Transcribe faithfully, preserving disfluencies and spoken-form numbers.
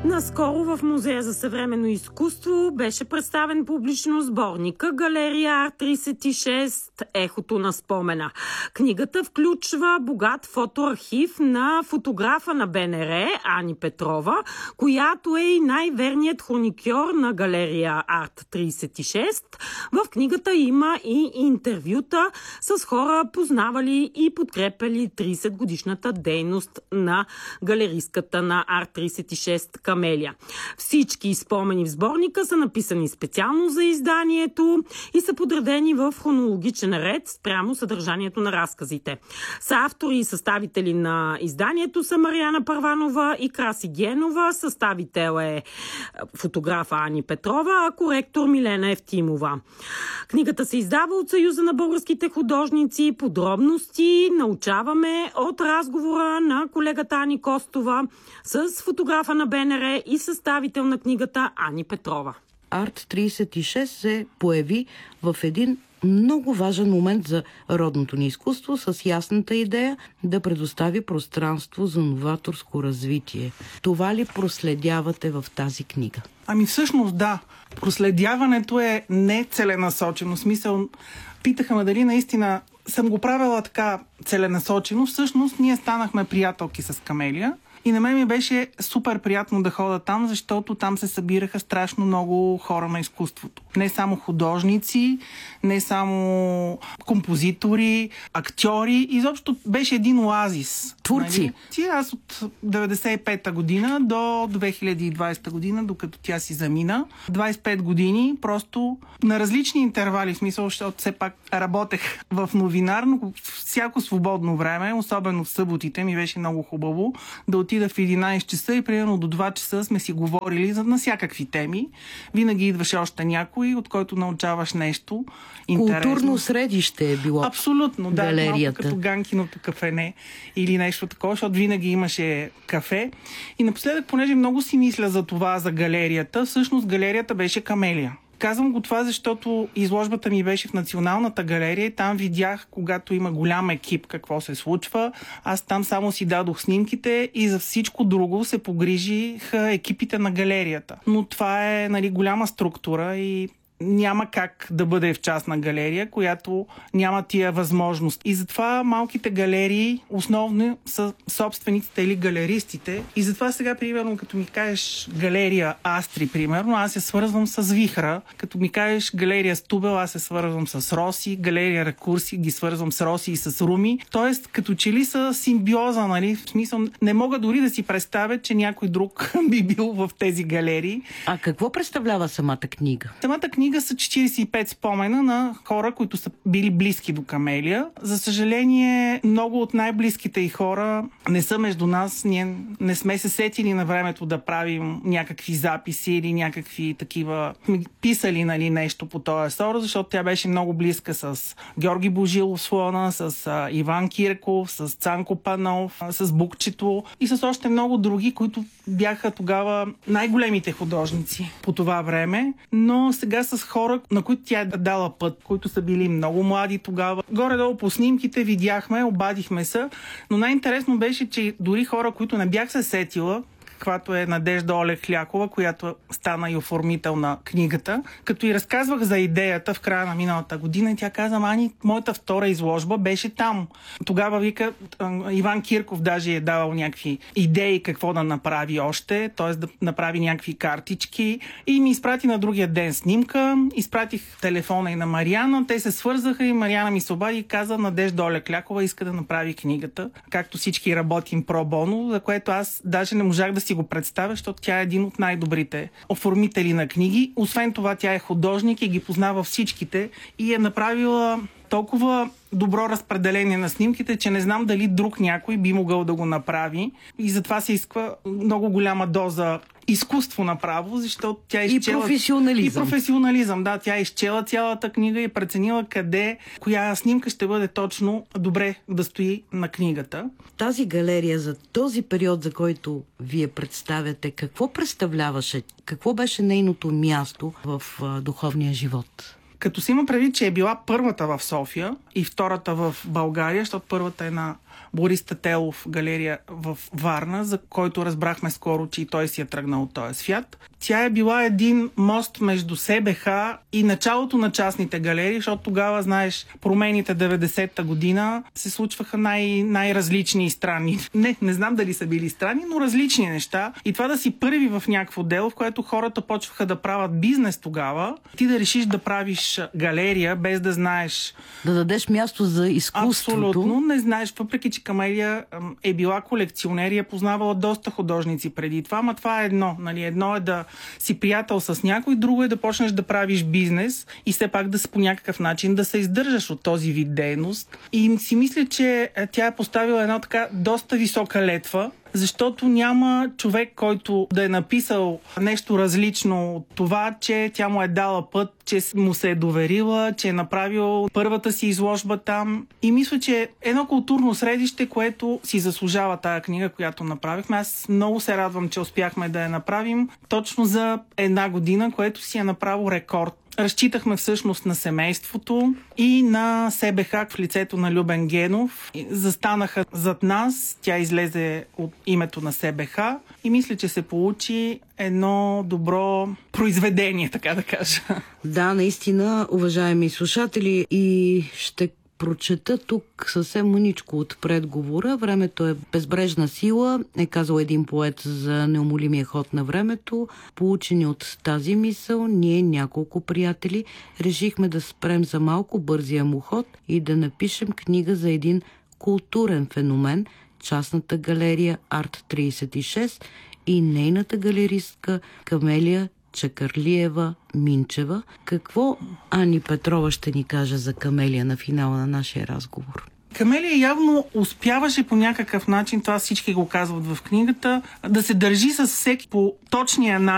Наскоро в Музея за съвременно изкуство беше представен публично сборника Галерия Арт тридесет и шест Ехото на спомена. Книгата включва богат фотоархив на фотографа на Б Н Р Ани Петрова, която е и най-верният хроникьор на Галерия Арт тридесет и шест. В книгата има и интервюта с хора, познавали и подкрепили тридесет годишната дейност на галеристката на Арт тридесет и шест Камелия. Всички спомени в сборника са написани специално за изданието и са подредени в хронологичен ред спрямо съдържанието на разказите. Са автори и съставители на изданието са Мариана Първанова и Краси Генова, съставител е фотографа Ани Петрова, а коректор Милена Евтимова. Книгата се издава от Съюза на българските художници. Подробности научаваме от разговора на колегата Ани Костова с фотографа на Б Н Р и съставител на книгата Ани Петрова. Арт тридесет и шест се появи в един много важен момент за родното ни изкуство с ясната идея да предостави пространство за новаторско развитие. Това ли проследявате в тази книга? Ами всъщност да. Проследяването е не целенасочено. В смисъл, питаха ме дали наистина съм го правила така целенасочено. Всъщност ние станахме приятелки с Камелия. И на мен ми беше супер приятно да хода там, защото там се събираха страшно много хора на изкуството. Не само художници, не само композитори, актьори. Изобщо беше един оазис. Творци. Нали? Аз от деветдесет и пета година до две хиляди и двадесета година, докато тя си замина. двадесет и пет години, просто на различни интервали, в смисъл, защото все пак работех в новинарно, всяко свободно време, особено в съботите, ми беше много хубаво да отида в единадесет часа и примерно до два часа сме си говорили за на всякакви теми. Винаги идваше още някой, от който научаваш нещо интересно. Културно средище е било. Абсолютно, да. Галерията. Малко като Ганкиното кафене или нещо такова, защото винаги имаше кафе. И напоследък, понеже много си мисля за това, за галерията, всъщност галерията беше Камелия. Казвам го това, защото изложбата ми беше в Националната галерия и там видях, когато има голям екип, какво се случва. Аз там само си дадох снимките и за всичко друго се погрижиха екипите на галерията. Но това е, нали, голяма структура и няма как да бъде в частна галерия, която няма тия възможност. И затова малките галерии основно са собствениците или галеристите. И затова сега, примерно, като ми кажеш галерия Астри, примерно, аз се свързвам с Вихра. Като ми кажеш галерия Стубел, аз се свързвам с Роси. Галерия Ракурси ги свързвам с Роси и с Руми. Тоест, като че ли са симбиоза, нали? В смисъл, не мога дори да си представя, че някой друг би бил в тези галерии. А какво представлява самата книга? Самата книга са четиридесет и пет спомена на хора, които са били близки до Камелия. За съжаление, много от най-близките й хора не са между нас. Ние не сме се сетили на времето да правим някакви записи или някакви такива писали, нали, нещо по този сор, защото тя беше много близка с Георги Божилов Слона, с а, Иван Кирков, с Цанко Панов, а, с Букчето и с още много други, които бяха тогава най-големите художници по това време, но сега с хора, на които тя е дала път, които са били много млади тогава. Горе-долу по снимките видяхме, обадихме се, но най-интересно беше, че дори хора, които не бях се сетила, каквато е Надежда Олег Хлякова, която стана и оформител на книгата. Като и разказвах за идеята в края на миналата година, и тя каза: Ани, моята втора изложба беше там. Тогава, вика, Иван Кирков даже е давал някакви идеи какво да направи още, т.е. да направи някакви картички, и ми изпрати на другия ден снимка. Изпратих телефона и на Мариана, те се свързаха и Мариана ми се обади и каза: Надежда Олег Хлякова иска да направи книгата. Както всички работим про боно, за което аз даже не можах да си го представя, защото тя е един от най-добрите оформители на книги. Освен това, тя е художник и ги познава всичките и е направила толкова добро разпределение на снимките, че не знам дали друг някой би могъл да го направи. И затова се иска много голяма доза изкуство направо, защото тя е изчела... И професионализъм. И професионализъм, да. Тя е изчела цялата книга и преценила къде, коя снимка ще бъде точно добре да стои на книгата. Тази галерия за този период, за който вие представяте, какво представляваше? Какво беше нейното място в а, духовния живот? Като си има предвид, че е била първата в София и втората в България, защото първата е на Борис Тателов галерия в Варна, за който разбрахме скоро, че и той си е тръгнал от този свят. Тя е била един мост между СБХ и началото на частните галерии, защото тогава, знаеш, промените деветдесета година се случваха най- най-различни и странни. Не, не знам дали са били странни, но различни неща. И това да си първи в някакво дело, в което хората почваха да правят бизнес тогава, ти да решиш да правиш галерия, без да знаеш... Да дадеш място за изкуството. Абсолютно. Не знаеш, въпреки че Камелия е била колекционер и е познавала доста художници преди това, ама това е едно. Нали? Едно е да си приятел с някой, друго е да почнеш да правиш бизнес и все пак да по някакъв начин да се издържаш от този вид дейност. И си мисля, че тя е поставила една така доста висока летва, защото няма човек, който да е написал нещо различно от това, че тя му е дала път, че му се е доверила, че е направил първата си изложба там. И мисля, че едно културно средище, което си заслужава тая книга, която направихме. Аз много се радвам, че успяхме да я направим точно за една година, което си е направил рекорд. Разчитахме всъщност на семейството и на СБХ в лицето на Любен Генов. Застанаха зад нас, тя излезе от името на СБХ и мисля, че се получи едно добро произведение, така да кажа. Да, наистина, уважаеми слушатели, и ще прочета тук съвсем мъничко от предговора. Времето е безбрежна сила, е казал един поет за неумолимия ход на времето. Получени от тази мисъл, ние, няколко приятели, решихме да спрем за малко бързия му ход и да напишем книга за един културен феномен, частната галерия Арт трийсет и шест и нейната галеристка Камелия Чакърлиева Минчева. Какво Ани Петрова ще ни каже за Камелия на финала на нашия разговор? Камелия явно успяваше по някакъв начин, това всички го казват в книгата, да се държи с всеки по точния начин,